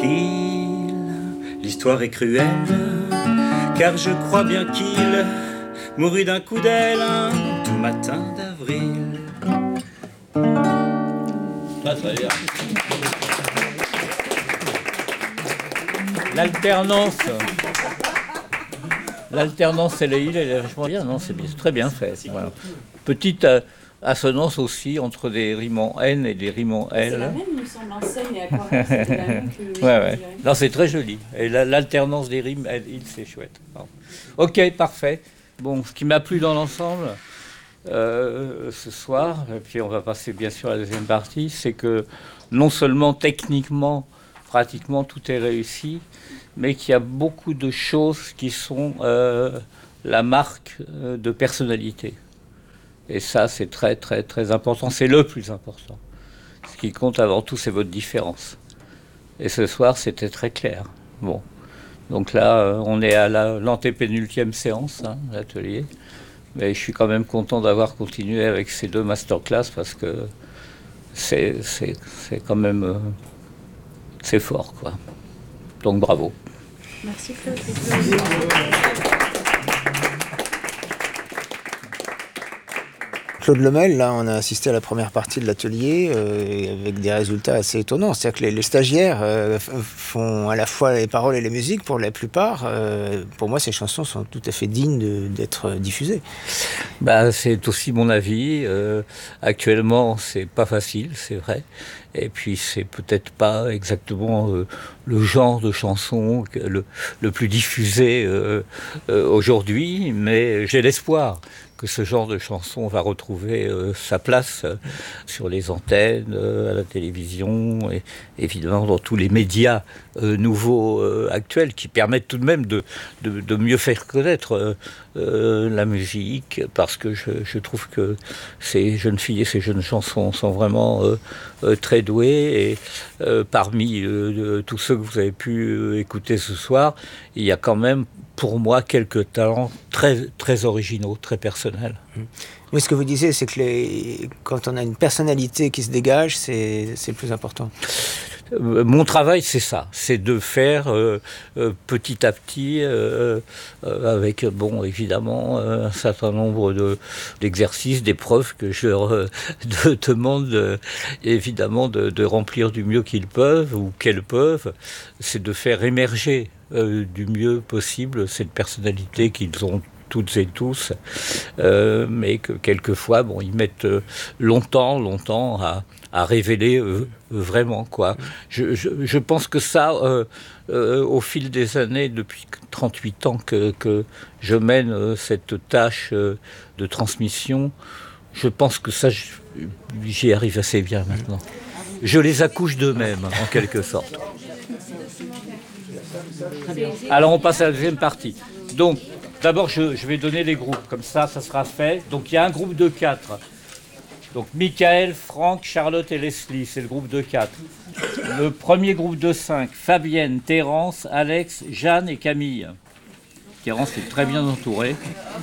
tranquille, l'histoire est cruelle, car je crois bien qu'il mourut d'un coup d'aile un tout matin d'avril. Ah, ça va bien. L'alternance et le il, elle est vachement bien, non? C'est très bien fait. Voilà. Petite assonance aussi entre des rimes en N et des rimes en L. C'est la même, il me semble, en scène et aquarelle, c'était la même que... Ouais. Non, c'est très joli. Et l'alternance des rimes, L, il, c'est chouette. Bon. Ok, parfait. Bon, ce qui m'a plu dans l'ensemble, ce soir, et puis on va passer bien sûr à la deuxième partie, c'est que non seulement techniquement, pratiquement tout est réussi, mais qu'il y a beaucoup de choses qui sont la marque de personnalité. Et ça, c'est très, très, très important. C'est le plus important. Ce qui compte avant tout, c'est votre différence. Et ce soir, c'était très clair. Bon. Donc là, on est à l'antépénultième séance, l'atelier. Mais je suis quand même content d'avoir continué avec ces 2 masterclass parce que c'est quand même... c'est fort, quoi. Donc bravo. Merci Claude. Claude Lemel, là, on a assisté à la première partie de l'atelier avec des résultats assez étonnants. C'est-à-dire que les stagiaires font à la fois les paroles et les musiques pour la plupart. Pour moi, ces chansons sont tout à fait dignes d'être diffusées. Bah, c'est aussi mon avis. Actuellement, c'est pas facile, c'est vrai. Et puis, c'est peut-être pas exactement le genre de chanson le plus diffusé aujourd'hui, mais j'ai l'espoir que ce genre de chanson va retrouver sa place sur les antennes, à la télévision, et évidemment dans tous les médias nouveaux actuels qui permettent tout de même de mieux faire connaître la musique, parce que je trouve que ces jeunes filles et ces jeunes chansons sont vraiment très douées, et parmi tous ceux que vous avez pu écouter ce soir, il y a quand même pour moi quelques talents très, très originaux, très personnels. Oui, ce que vous disiez, c'est que quand on a une personnalité qui se dégage, c'est le plus important. Mon travail, c'est ça, c'est de faire petit à petit, avec, bon, évidemment, un certain nombre d'exercices, d'épreuves que je leur demande, évidemment, de remplir du mieux qu'ils peuvent ou qu'elles peuvent. C'est de faire émerger du mieux possible cette personnalité qu'ils ont toutes et tous, mais que quelquefois, bon, ils mettent longtemps à révéler vraiment, quoi. Je pense que ça, au fil des années, depuis 38 ans que je mène cette tâche de transmission, je pense que ça, j'y arrive assez bien maintenant. Je les accouche d'eux-mêmes, en quelque sorte. Alors, on passe à la deuxième partie. Donc, d'abord, je vais donner les groupes, comme ça sera fait. Donc, il y a un groupe de 4. Donc, Michael, Franck, Charlotte et Leslie, c'est le groupe de 4. Le premier groupe de 5, Fabienne, Terence, Alex, Jeanne et Camille. Terence est très bien entouré.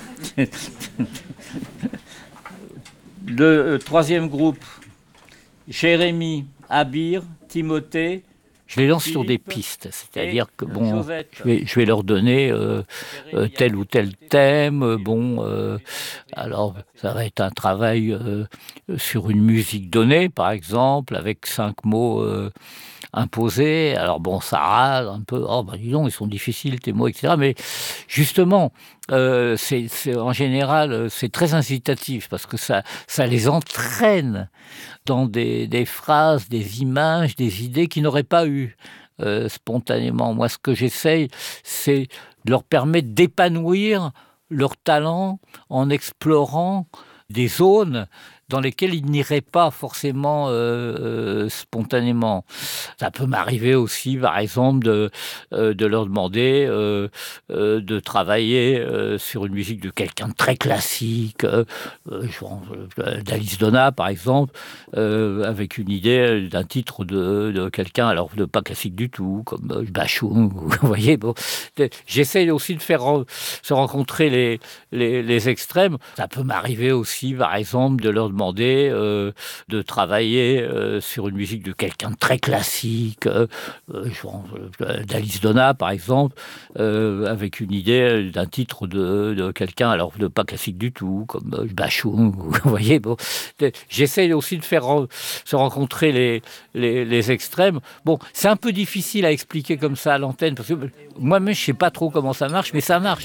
Le troisième groupe, Jérémy, Abir, Timothée. Je les lance sur des pistes, c'est-à-dire que bon, je vais leur donner tel ou tel thème. Alors ça va être un travail sur une musique donnée, par exemple, avec 5 mots imposés. Alors bon, ça râle un peu. Oh ben dis donc, ils sont difficiles tes mots, etc. Mais justement, c'est en général, c'est très incitatif parce que ça les entraîne dans des phrases, des images, des idées qu'ils n'auraient pas eues spontanément. Moi, ce que j'essaye, c'est de leur permettre d'épanouir leur talent en explorant des zones dans lesquelles ils n'iraient pas forcément spontanément. Ça peut m'arriver aussi, par exemple, de leur demander de travailler sur une musique de quelqu'un de très classique, d'Alice Donna, par exemple, avec une idée d'un titre de quelqu'un, alors de pas classique du tout, comme Bachung, vous voyez. Bon, j'essaie aussi de faire se rencontrer les extrêmes. Ça peut m'arriver aussi, par exemple, de leur demander demandé de travailler sur une musique de quelqu'un de très classique, d'Alice Donna par exemple, avec une idée d'un titre de quelqu'un, alors pas classique du tout, comme Bachung, vous voyez. Bon, j'essaie aussi de faire se rencontrer les extrêmes. Bon, c'est un peu difficile à expliquer comme ça à l'antenne, parce que moi-même, je ne sais pas trop comment ça marche, mais ça marche.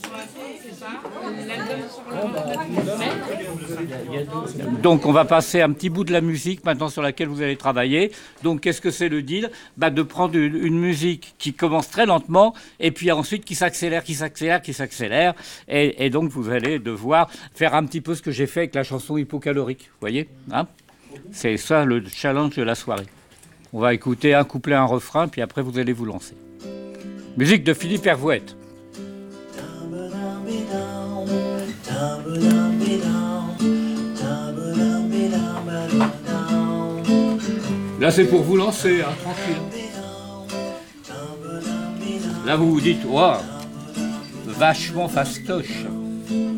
Donc on va passer un petit bout de la musique maintenant sur laquelle vous allez travailler. Donc qu'est-ce que c'est le deal ? De prendre une musique qui commence très lentement et puis ensuite qui s'accélère. Et donc vous allez devoir faire un petit peu ce que j'ai fait avec la chanson hypocalorique. Vous voyez, hein ? C'est ça le challenge de la soirée. On va écouter un couplet, un refrain, puis après vous allez vous lancer. Musique de Philippe Hervouette. Là, c'est pour vous lancer, hein, tranquille. Là, vous vous dites, waouh, vachement fastoche.